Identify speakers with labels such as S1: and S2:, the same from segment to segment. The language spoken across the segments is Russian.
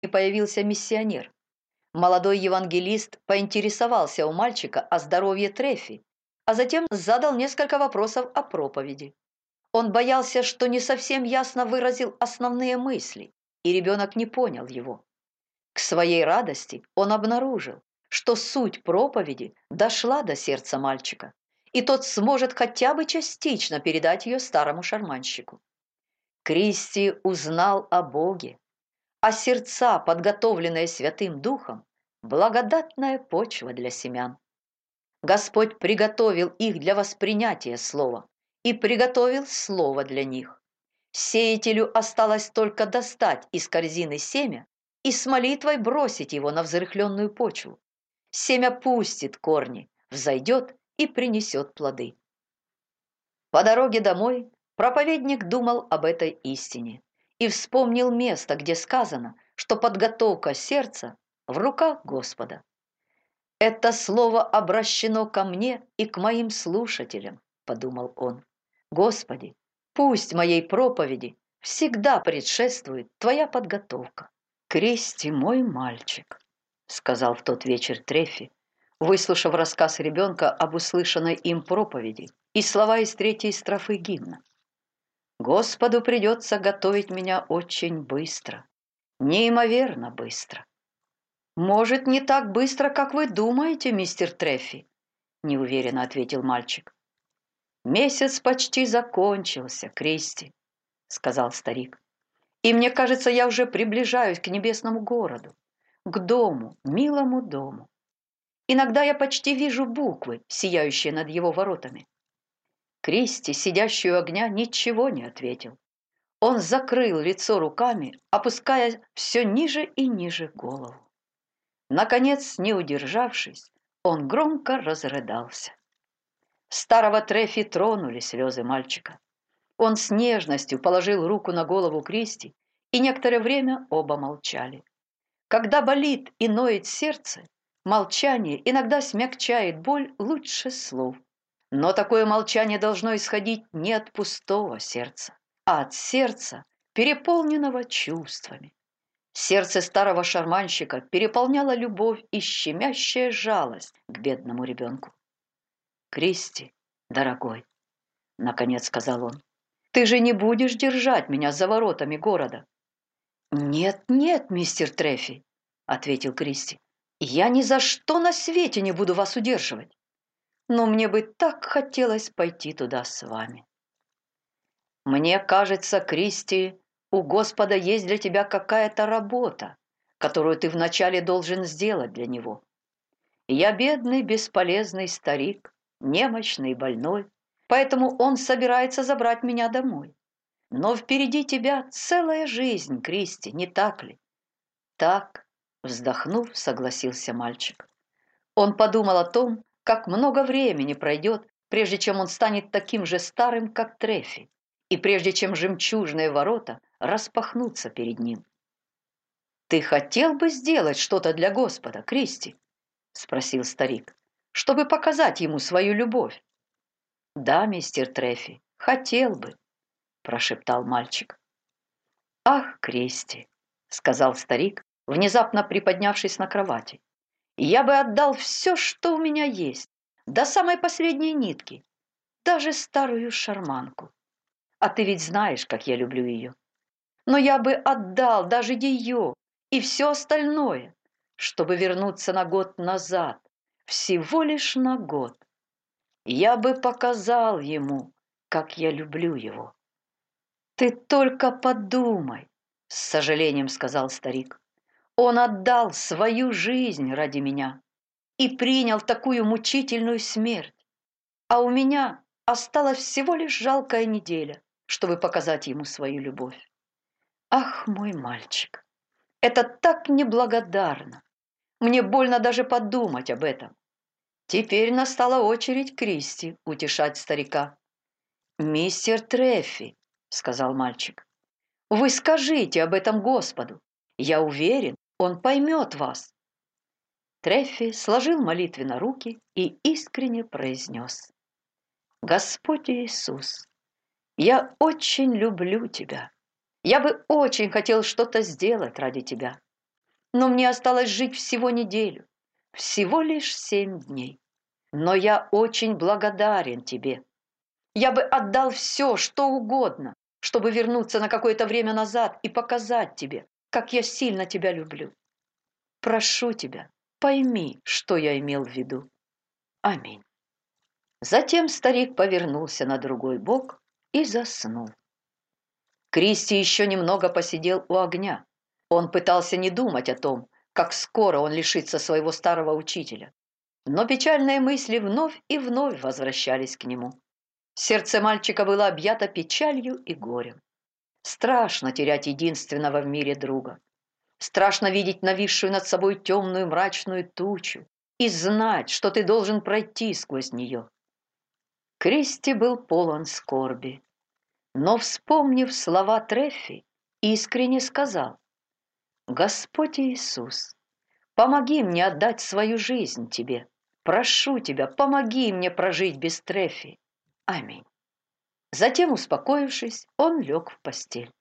S1: и появился миссионер. Молодой евангелист поинтересовался у мальчика о здоровье Трефи, а затем задал несколько вопросов о проповеди. Он боялся, что не совсем ясно выразил основные мысли, и ребенок не понял его. К своей радости он обнаружил, что суть проповеди дошла до сердца мальчика, и тот сможет хотя бы частично передать ее старому шарманщику. Кристи узнал о Боге, а сердца, подготовленные Святым Духом, благодатная почва для семян. Господь приготовил их для воспринятия слова и приготовил слово для них. Сеятелю осталось только достать из корзины семя и с молитвой бросить его на взрыхленную почву. Семя пустит корни, взойдет и принесет плоды. По дороге домой проповедник думал об этой истине и вспомнил место, где сказано, что подготовка сердца в руках Господа. «Это слово обращено ко мне и к моим слушателям», – подумал он. «Господи, пусть моей проповеди всегда предшествует Твоя подготовка». «Кристи, мой мальчик», – сказал в тот вечер Трефи, выслушав рассказ ребенка об услышанной им проповеди и слова из 3-й строфы гимна. «Господу придется готовить меня очень быстро, неимоверно быстро». «Может, не так быстро, как вы думаете, мистер Трефи?» – неуверенно ответил мальчик. «Месяц почти закончился, Кристи», – сказал старик. «И мне кажется, я уже приближаюсь к небесному городу, к дому, милому дому. Иногда я почти вижу буквы, сияющие над его воротами». Кристи, сидящий у огня, ничего не ответил. Он закрыл лицо руками, опуская все ниже и ниже голову. Наконец, не удержавшись, он громко разрыдался. Старого Трефи тронули слезы мальчика. Он с нежностью положил руку на голову Кристи, и некоторое время оба молчали. Когда болит и ноет сердце, молчание иногда смягчает боль лучше слов. Но такое молчание должно исходить не от пустого сердца, а от сердца, переполненного чувствами. Сердце старого шарманщика переполняла любовь и щемящая жалость к бедному ребенку. «Кристи, дорогой», — наконец сказал он, — «ты же не будешь держать меня за воротами города?» «Нет, нет, мистер Трефи», — ответил Кристи, — «я ни за что на свете не буду вас удерживать. Но мне бы так хотелось пойти туда с вами». «Мне кажется, Кристи, у Господа есть для тебя какая-то работа, которую ты вначале должен сделать для Него. Я бедный, бесполезный старик, немощный, больной, поэтому Он собирается забрать меня домой. Но впереди тебя целая жизнь, Кристи, не так ли?» «Так», — вздохнув, согласился мальчик. Он подумал о том, как много времени пройдет, прежде чем он станет таким же старым, как Трефи, и прежде чем жемчужные ворота распахнутся перед ним. «Ты хотел бы сделать что-то для Господа, Кристи?» — спросил старик, — «чтобы показать ему свою любовь». «Да, мистер Трефи, хотел бы», — прошептал мальчик. «Ах, Кристи», — сказал старик, внезапно приподнявшись на кровати, — «я бы отдал все, что у меня есть, до самой последней нитки, даже старую шарманку. А ты ведь знаешь, как я люблю ее. Но я бы отдал даже ее и все остальное, чтобы вернуться на год назад, всего лишь на год. Я бы показал ему, как я люблю его». «Ты только подумай», — с сожалением сказал старик. «Он отдал свою жизнь ради меня и принял такую мучительную смерть. А у меня осталась всего лишь жалкая неделя, чтобы показать ему свою любовь. Ах, мой мальчик, это так неблагодарно. Мне больно даже подумать об этом». Теперь настала очередь Кристи утешать старика. «Мистер Трефи», — сказал мальчик, — «вы скажите об этом Господу. Я уверен, Он поймет вас». Трефи сложил молитвенно руки и искренне произнес: «Господь Иисус, я очень люблю Тебя. Я бы очень хотел что-то сделать ради Тебя. но мне осталось жить всего неделю, всего лишь 7 дней. Но я очень благодарен тебе. Я бы отдал все, что угодно, чтобы вернуться на какое-то время назад и показать тебе, как я сильно тебя люблю. Прошу тебя, пойми, что я имел в виду. Аминь». Затем старик повернулся на другой бок и заснул. Кристи еще немного посидел у огня. Он пытался не думать о том, как скоро он лишится своего старого учителя. Но печальные мысли вновь и вновь возвращались к нему. Сердце мальчика было объято печалью и горем. Страшно терять единственного в мире друга. Страшно видеть нависшую над собой темную мрачную тучу и знать, что ты должен пройти сквозь нее. Кристи был полон скорби, но, вспомнив слова Трефи, искренне сказал: «Господь Иисус, помоги мне отдать свою жизнь тебе. Прошу тебя, помоги мне прожить без Трефи. Аминь». Затем, успокоившись, он лег в постель.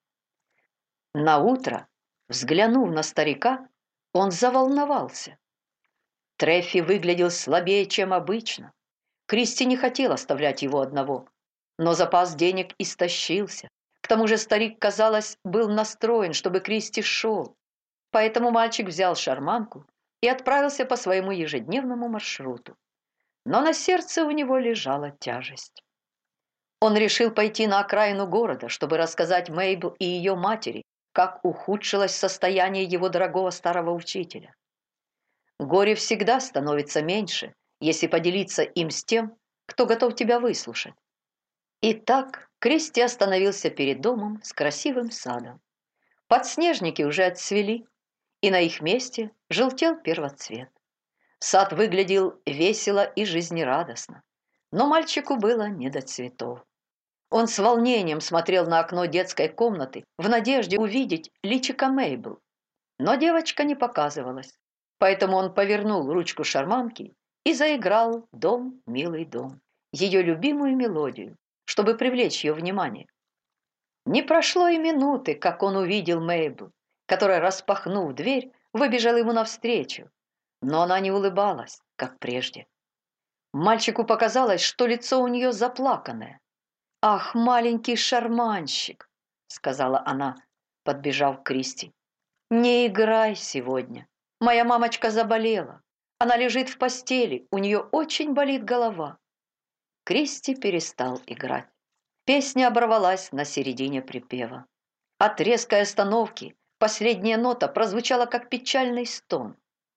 S1: Наутро, взглянув на старика, он заволновался. Трефи выглядел слабее, чем обычно. Кристи не хотел оставлять его одного, но запас денег истощился. К тому же старик, казалось, был настроен, чтобы Кристи шел. Поэтому мальчик взял шарманку и отправился по своему ежедневному маршруту. Но на сердце у него лежала тяжесть. Он решил пойти на окраину города, чтобы рассказать Мейбл и ее матери, как ухудшилось состояние его дорогого старого учителя. Горе всегда становится меньше, если поделиться им с тем, кто готов тебя выслушать. Итак, Кристи остановился перед домом с красивым садом. Подснежники уже отцвели, и на их месте желтел первоцвет. Сад выглядел весело и жизнерадостно, но мальчику было не до цветов. Он с волнением смотрел на окно детской комнаты в надежде увидеть личико Мейбл. Но девочка не показывалась, поэтому он повернул ручку шарманки и заиграл «Дом, милый дом», ее любимую мелодию, чтобы привлечь ее внимание. Не прошло и минуты, как он увидел Мейбл, которая, распахнув дверь, выбежала ему навстречу, но она не улыбалась, как прежде. Мальчику показалось, что лицо у нее заплаканное. «Ах, маленький шарманщик!» — сказала она, подбежав к Кристи. «Не играй сегодня. Моя мамочка заболела. Она лежит в постели, у нее очень болит голова». Кристи перестал играть. Песня оборвалась на середине припева. От резкой остановки последняя нота прозвучала как печальный стон.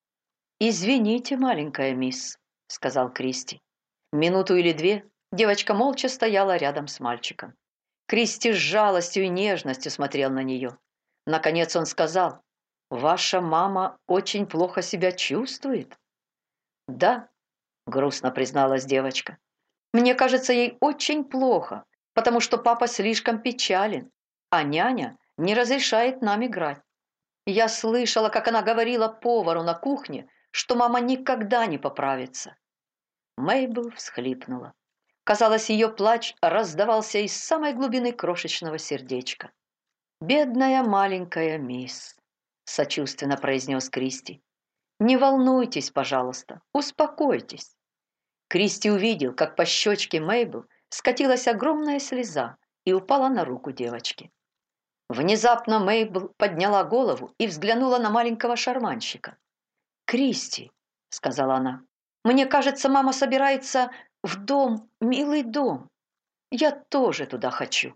S1: «Извините, маленькая мисс», — сказал Кристи. Минуту или две девочка молча стояла рядом с мальчиком. Кристи с жалостью и нежностью смотрел на нее. Наконец он сказал: «Ваша мама очень плохо себя чувствует?» «Да», — грустно призналась девочка. «Мне кажется, ей очень плохо, потому что папа слишком печален, а няня не разрешает нам играть. Я слышала, как она говорила повару на кухне, что мама никогда не поправится». Мейбл всхлипнула. Казалось, ее плач раздавался из самой глубины крошечного сердечка. «Бедная маленькая мисс», — сочувственно произнес Кристи. «Не волнуйтесь, пожалуйста, успокойтесь». Кристи увидел, как по щечке Мейбл скатилась огромная слеза и упала на руку девочки. Внезапно Мейбл подняла голову и взглянула на маленького шарманщика. «Кристи», — сказала она, — «мне кажется, мама собирается в дом, милый дом. Я тоже туда хочу».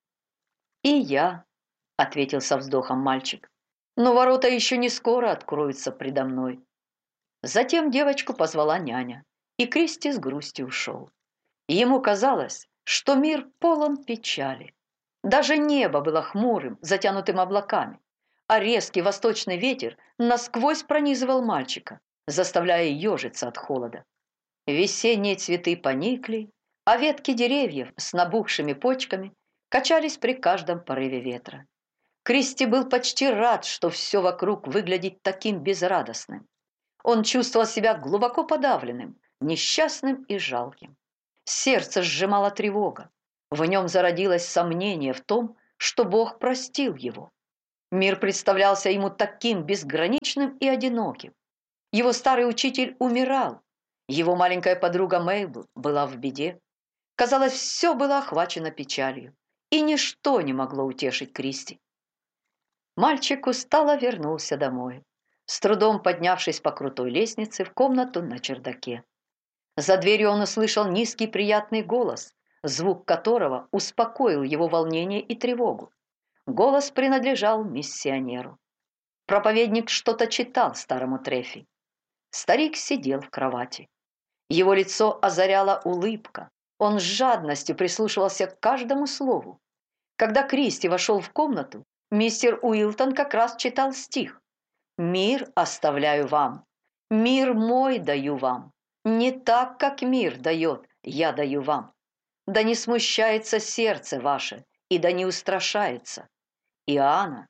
S1: «И я», — ответил со вздохом мальчик, — «но ворота еще не скоро откроются предо мной». Затем девочку позвала няня, и Кристи с грустью ушел. Ему казалось, что мир полон печали. Даже небо было хмурым, затянутым облаками, а резкий восточный ветер насквозь пронизывал мальчика, заставляя ежиться от холода. Весенние цветы поникли, а ветки деревьев с набухшими почками качались при каждом порыве ветра. Кристи был почти рад, что все вокруг выглядит таким безрадостным. Он чувствовал себя глубоко подавленным, несчастным и жалким. Сердце сжимало тревога. В нем зародилось сомнение в том, что Бог простил его. Мир представлялся ему таким безграничным и одиноким. Его старый учитель умирал. Его маленькая подруга Мейбл была в беде. Казалось, все было охвачено печалью, и ничто не могло утешить Кристи. Мальчик устало вернулся домой, с трудом поднявшись по крутой лестнице в комнату на чердаке. За дверью он услышал низкий приятный голос, звук которого успокоил его волнение и тревогу. Голос принадлежал миссионеру. Проповедник что-то читал старому Трефи. Старик сидел в кровати. Его лицо озаряла улыбка. Он с жадностью прислушивался к каждому слову. Когда Кристи вошел в комнату, мистер Уилтон как раз читал стих. «Мир оставляю вам, мир мой даю вам. Не так, как мир дает, я даю вам. Да не смущается сердце ваше, и да не устрашается». Иоанна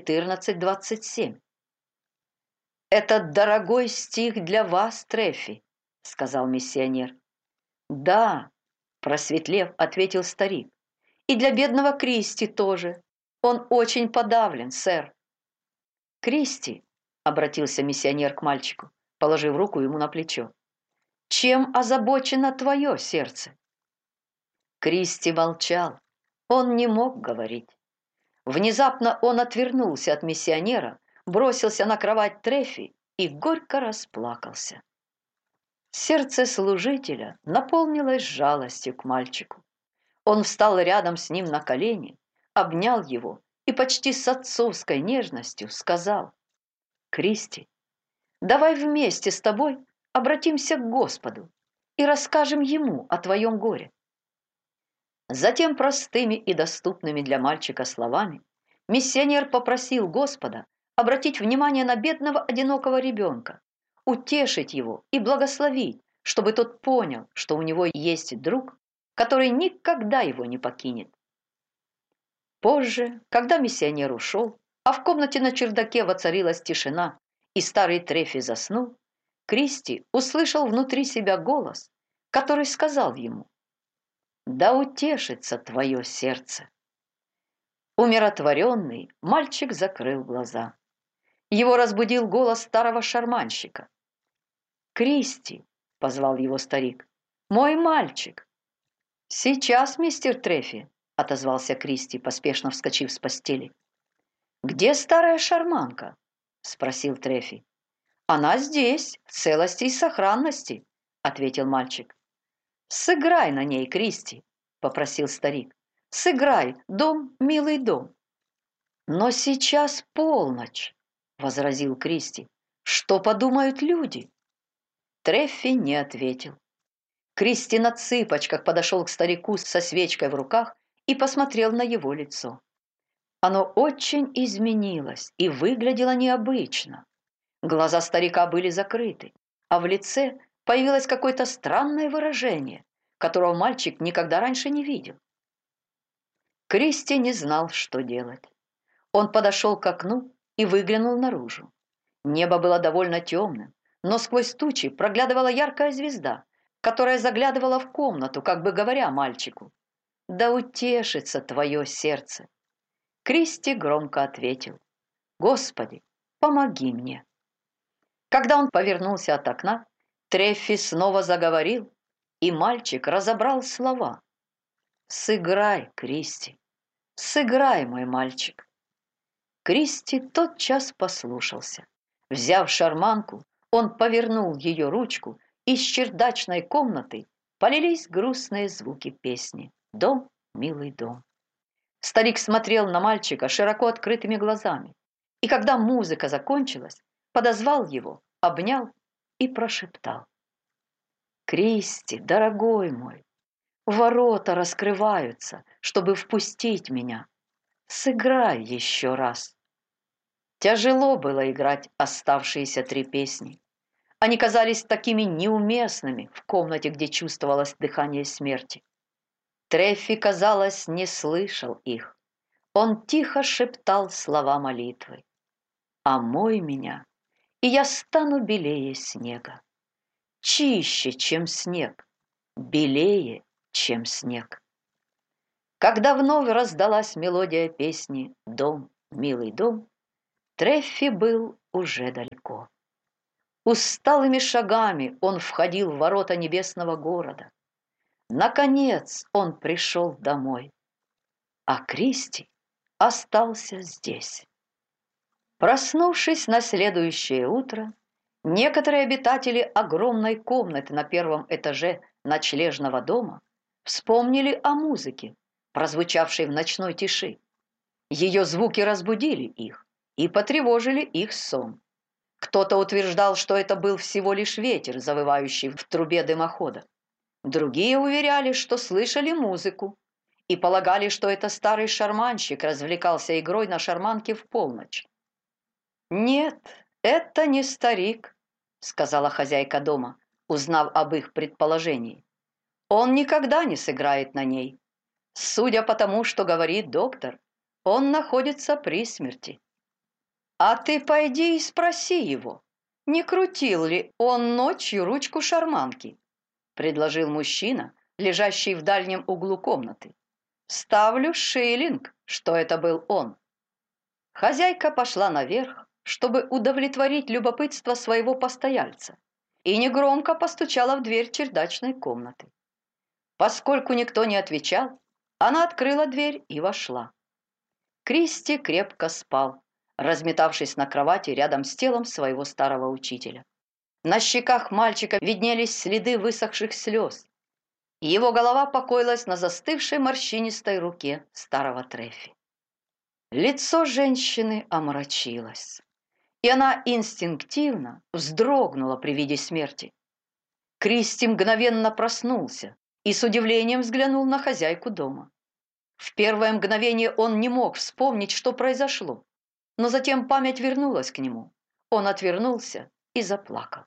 S1: 14:27. «Это дорогой стих для вас, Трефи», — сказал миссионер. «Да», — просветлев, ответил старик, — «и для бедного Кристи тоже. Он очень подавлен, сэр». «Кристи», — обратился миссионер к мальчику, положив руку ему на плечо, — «чем озабочено твое сердце?» Кристи молчал. Он не мог говорить. Внезапно он отвернулся от миссионера, бросился на кровать Трефи и горько расплакался. Сердце служителя наполнилось жалостью к мальчику. Он встал рядом с ним на колени, обнял его и почти с отцовской нежностью сказал: «Кристи, давай вместе с тобой обратимся к Господу и расскажем Ему о твоем горе». Затем простыми и доступными для мальчика словами миссионер попросил Господа обратить внимание на бедного одинокого ребенка, утешить его и благословить, чтобы тот понял, что у него есть друг, который никогда его не покинет. Позже, когда миссионер ушел, а в комнате на чердаке воцарилась тишина, и старый Трефи заснул, Кристи услышал внутри себя голос, который сказал ему: «Да утешится твое сердце». Умиротворенный, мальчик закрыл глаза. Его разбудил голос старого шарманщика. «Кристи!» — позвал его старик. «Мой мальчик!» «Сейчас, мистер Трефи!» — отозвался Кристи, поспешно вскочив с постели. «Где старая шарманка?» — спросил Трефи. «Она здесь, в целости и сохранности», — ответил мальчик. «Сыграй на ней, Кристи», — попросил старик. «Сыграй, дом, милый дом». «Но сейчас полночь», — возразил Кристи. «Что подумают люди?» Трефи не ответил. Кристи на цыпочках подошел к старику со свечкой в руках и посмотрел на его лицо. Оно очень изменилось и выглядело необычно. Глаза старика были закрыты, а в лице появилось какое-то странное выражение, которого мальчик никогда раньше не видел. Кристи не знал, что делать. Он подошел к окну и выглянул наружу. Небо было довольно темным, но сквозь тучи проглядывала яркая звезда, которая заглядывала в комнату, как бы говоря мальчику: «Да утешится твое сердце». Кристи громко ответил: «Господи, помоги мне». Когда он повернулся от окна, Трефи снова заговорил, и мальчик разобрал слова. «Сыграй, Кристи, сыграй, мой мальчик». Кристи тотчас послушался. Взяв шарманку, он повернул ее ручку, и с чердачной комнаты полились грустные звуки песни «Дом, милый дом». Старик смотрел на мальчика широко открытыми глазами, и когда музыка закончилась, подозвал его, обнял и прошептал: «Кристи, дорогой мой, ворота раскрываются, чтобы впустить меня. Сыграй еще раз». Тяжело было играть оставшиеся три песни. Они казались такими неуместными в комнате, где чувствовалось дыхание смерти. Трефи, казалось, не слышал их. Он тихо шептал слова молитвы: «Омой меня, и я стану белее снега, чище, чем снег, белее, чем снег». Когда вновь раздалась мелодия песни «Дом, милый дом», Треффи был уже далеко. Усталыми шагами он входил в ворота небесного города. Наконец он пришел домой, а Кристи остался здесь. Проснувшись на следующее утро, некоторые обитатели огромной комнаты на первом этаже ночлежного дома вспомнили о музыке, прозвучавшей в ночной тиши. Ее звуки разбудили их и потревожили их сон. Кто-то утверждал, что это был всего лишь ветер, завывающий в трубе дымохода. Другие уверяли, что слышали музыку и полагали, что это старый шарманщик развлекался игрой на шарманке в полночь. «Нет, это не старик», — сказала хозяйка дома, узнав об их предположении. «Он никогда не сыграет на ней. Судя по тому, что говорит доктор, он находится при смерти. А ты пойди и спроси его, не крутил ли он ночью ручку шарманки», — предложил мужчина, лежащий в дальнем углу комнаты. «Ставлю шиллинг, что это был он». Хозяйка пошла наверх, чтобы удовлетворить любопытство своего постояльца, и негромко постучала в дверь чердачной комнаты. Поскольку никто не отвечал, она открыла дверь и вошла. Кристи крепко спал, разметавшись на кровати рядом с телом своего старого учителя. На щеках мальчика виднелись следы высохших слез. Его голова покоилась на застывшей морщинистой руке старого Треффи. Лицо женщины омрачилось, и она инстинктивно вздрогнула при виде смерти. Кристи мгновенно проснулся и с удивлением взглянул на хозяйку дома. В первое мгновение он не мог вспомнить, что произошло, но затем память вернулась к нему. Он отвернулся и заплакал.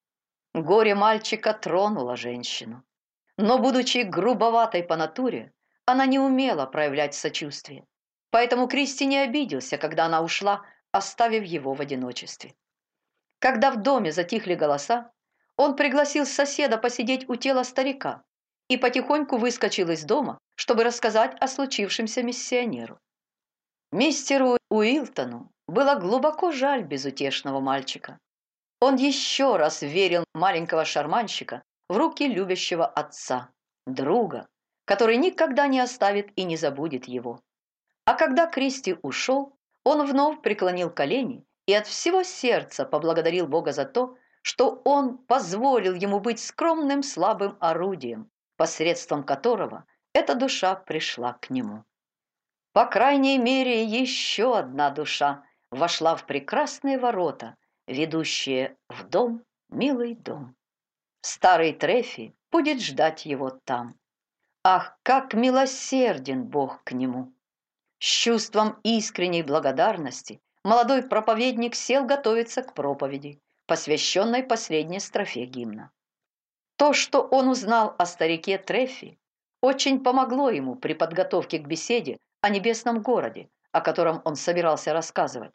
S1: Горе мальчика тронуло женщину, но, будучи грубоватой по натуре, она не умела проявлять сочувствие. Поэтому Кристи не обиделся, когда она ушла, оставив его в одиночестве. Когда в доме затихли голоса, он пригласил соседа посидеть у тела старика и потихоньку выскочил из дома, чтобы рассказать о случившемся миссионеру. Мистеру Уилтону было глубоко жаль безутешного мальчика. Он еще раз верил маленького шарманщика в руки любящего отца, друга, который никогда не оставит и не забудет его. А когда Кристи ушел, он вновь преклонил колени и от всего сердца поблагодарил Бога за то, что Он позволил ему быть скромным слабым орудием, посредством которого эта душа пришла к нему. По крайней мере, еще одна душа вошла в прекрасные ворота, ведущие в дом, милый дом. Старый Треффи будет ждать его там. Ах, как милосерден Бог к нему! С чувством искренней благодарности молодой проповедник сел готовиться к проповеди, посвященной последней строфе гимна. То, что он узнал о старике Треффи, очень помогло ему при подготовке к беседе о небесном городе, о котором он собирался рассказывать.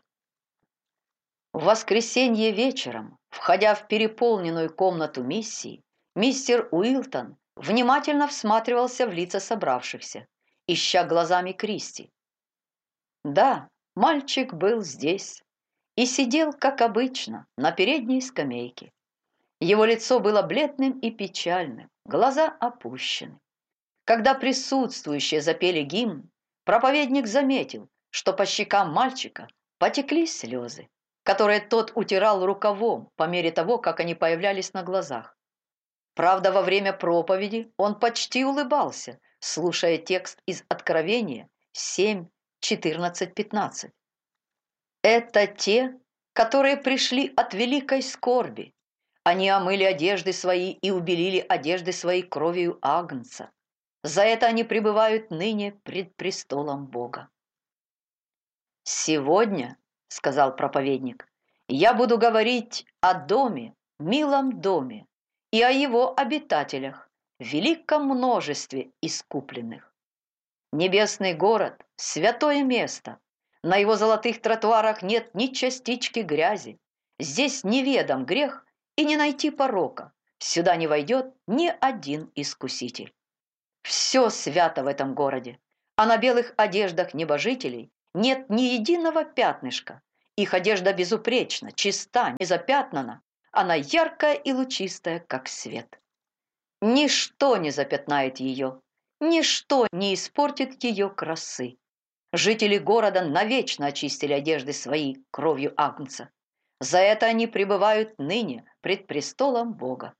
S1: В воскресенье вечером, входя в переполненную комнату миссии, мистер Уилтон внимательно всматривался в лица собравшихся, ища глазами Кристи. Да, мальчик был здесь и сидел, как обычно, на передней скамейке. Его лицо было бледным и печальным, глаза опущены. Когда присутствующие запели гимн, проповедник заметил, что по щекам мальчика потекли слезы, которые тот утирал рукавом по мере того, как они появлялись на глазах. Правда, во время проповеди он почти улыбался, слушая текст из Откровения 7, 14-15. Это те, которые пришли от великой скорби. Они омыли одежды свои и убелили одежды свои кровью агнца. За это они пребывают ныне пред престолом Бога. «Сегодня, — сказал проповедник, — я буду говорить о доме, милом доме, и о его обитателях, великом множестве искупленных. Небесный город — святое место. На его золотых тротуарах нет ни частички грязи. Здесь неведом грех и не найти порока. Сюда не войдет ни один искуситель. Все свято в этом городе, а на белых одеждах небожителей нет ни единого пятнышка, Их одежда безупречна, чиста, незапятнана, она яркая и лучистая, как свет. Ничто не запятнает ее, ничто не испортит ее красы. Жители города навечно очистили одежды свои кровью Агнца. За это они пребывают ныне пред престолом Бога.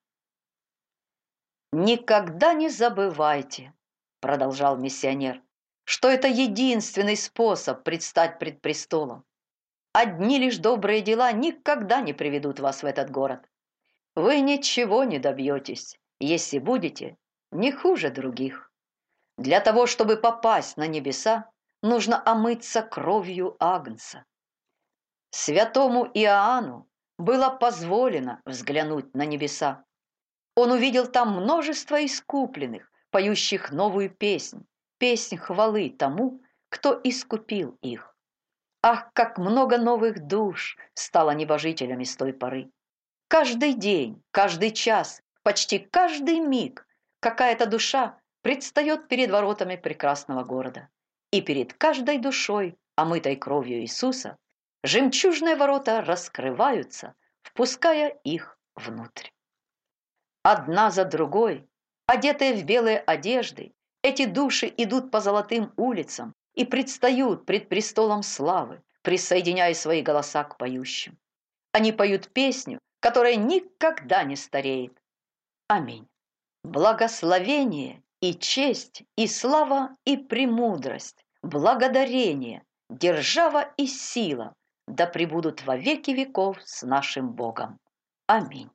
S1: «Никогда не забывайте, — продолжал миссионер, — что это единственный способ предстать пред престолом. Одни лишь добрые дела никогда не приведут вас в этот город. Вы ничего не добьетесь, если будете не хуже других. Для того, чтобы попасть на небеса, нужно омыться кровью Агнца. Святому Иоанну было позволено взглянуть на небеса. Он увидел там множество искупленных, поющих новую песнь, песнь хвалы тому, кто искупил их. Ах, как много новых душ стало небожителями с той поры! Каждый день, каждый час, почти каждый миг какая-то душа предстает перед воротами прекрасного города. И перед каждой душой, омытой кровью Иисуса, жемчужные ворота раскрываются, впуская их внутрь. Одна за другой, одетые в белые одежды, эти души идут по золотым улицам и предстают пред престолом славы, присоединяя свои голоса к поющим. Они поют песню, которая никогда не стареет. Аминь. Благословение и честь, и слава, и премудрость, благодарение, держава и сила да пребудут во веки веков с нашим Богом. Аминь.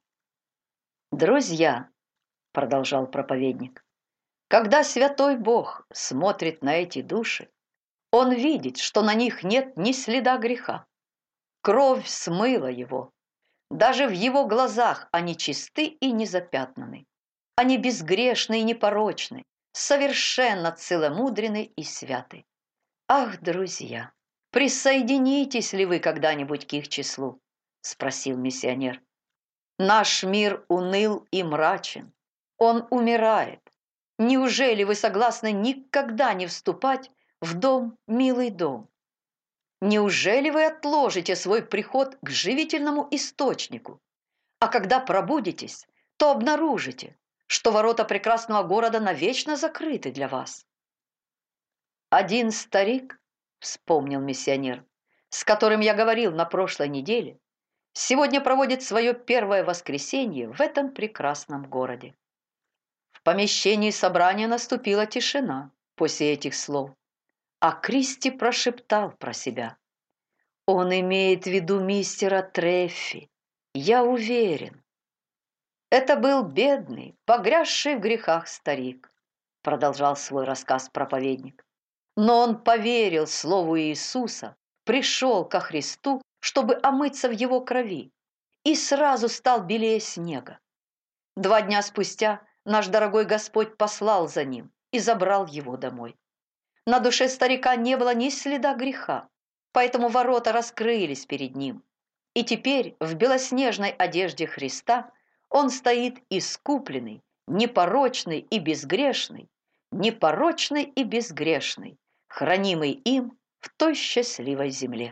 S1: Друзья, — продолжал проповедник, — когда святой Бог смотрит на эти души, Он видит, что на них нет ни следа греха. Кровь смыла его. Даже в его глазах они чисты и незапятнаны. Они безгрешны и непорочны, совершенно целомудрены и святы. Ах, друзья, присоединитесь ли вы когда-нибудь к их числу? Спросил миссионер. Наш мир уныл и мрачен. Он умирает. Неужели вы согласны никогда не вступать в дом, милый дом? Неужели вы отложите свой приход к живительному источнику? А когда пробудитесь, то обнаружите, что ворота прекрасного города навечно закрыты для вас. Один старик, — вспомнил миссионер, — с которым я говорил на прошлой неделе, сегодня проводит свое первое воскресенье в этом прекрасном городе. В помещении собрания наступила тишина после этих слов, а Кристи прошептал про себя. Он имеет в виду мистера Треффи, я уверен. Это был бедный, погрязший в грехах старик, — продолжал свой рассказ проповедник. Но он поверил слову Иисуса, пришел ко Христу, чтобы омыться в его крови, и сразу стал белее снега. 2 дня спустя наш дорогой Господь послал за ним и забрал его домой. На душе старика не было ни следа греха, поэтому ворота раскрылись перед ним. И теперь в белоснежной одежде Христа он стоит искупленный, непорочный и безгрешный, непорочный и безгрешный, хранимый им в той счастливой земле.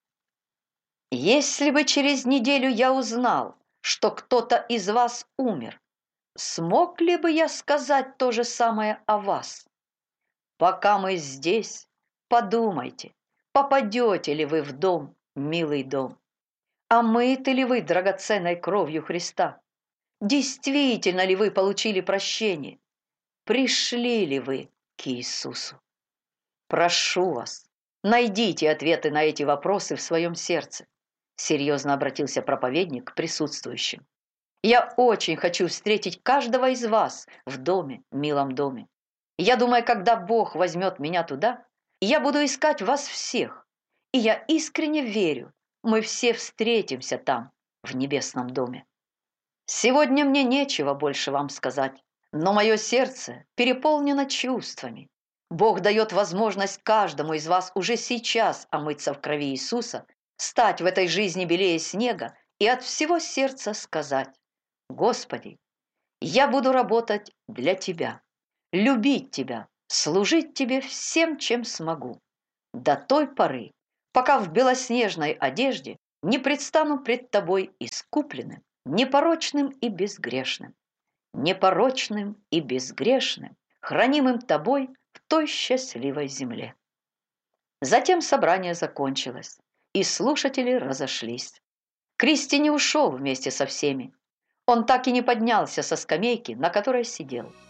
S1: Если бы через неделю я узнал, что кто-то из вас умер, смог ли бы я сказать то же самое о вас? Пока мы здесь, подумайте, попадете ли вы в дом, милый дом? Омыты ли вы драгоценной кровью Христа? Действительно ли вы получили прощение? Пришли ли вы к Иисусу? Прошу вас, найдите ответы на эти вопросы в своем сердце. Серьезно обратился проповедник к присутствующим. Я очень хочу встретить каждого из вас в доме, милом доме. Я думаю, когда Бог возьмет меня туда, я буду искать вас всех. И я искренне верю, мы все встретимся там, в небесном доме. Сегодня мне нечего больше вам сказать, но мое сердце переполнено чувствами. Бог дает возможность каждому из вас уже сейчас омыться в крови Иисуса, стать в этой жизни белее снега и от всего сердца сказать: «Господи, я буду работать для Тебя, любить Тебя, служить Тебе всем, чем смогу, до той поры, пока в белоснежной одежде не предстану пред тобой искупленным, непорочным и безгрешным, непорочным и безгрешным, хранимым тобой в той счастливой земле. Затем собрание закончилось, и слушатели разошлись. Кристи не ушел вместе со всеми. Он так и не поднялся со скамейки, на которой сидел.